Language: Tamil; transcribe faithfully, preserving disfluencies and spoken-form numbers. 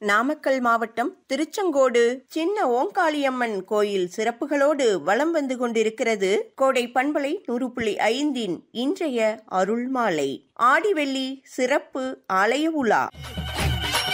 நாமக்கல் மாவட்டம் திருச்செங்கோடு சின்ன ஓங்காளியம்மன் கோயில் சிறப்புகளோடு வலம் வந்து கொண்டிருக்கிறது கோடை பண்பலை நூறு புள்ளி ஐந்தின் இன்றைய அருள்மாலை ஆடிவெள்ளி சிறப்பு ஆலய உலா.